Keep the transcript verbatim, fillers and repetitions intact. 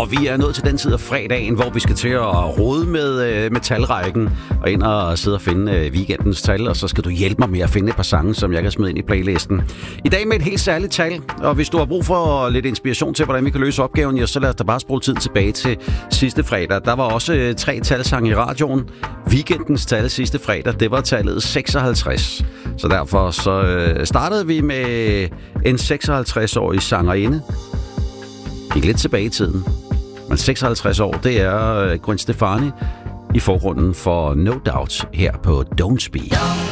Og vi er nået til den tid af fredagen, hvor vi skal til at rode med, med talrækken og ind og sidde og finde weekendens tal. Og så skal du hjælpe mig med at finde et par sange, som jeg kan smide ind i playlisten. I dag med et helt særligt tal. Og hvis du har brug for lidt inspiration til, hvordan vi kan løse opgaven, ja, så lad os da bare spole tiden tilbage til sidste fredag. Der var også tre talsange i radioen. Weekendens tal sidste fredag, det var tallet seksoghalvtreds. Så derfor så startede vi med en seksoghalvtreds-årig sangerinde. Gik lidt tilbage i tiden. Men seksoghalvtreds år, det er Gwen Stefani i forgrunden for No Doubt her på Don't Speak.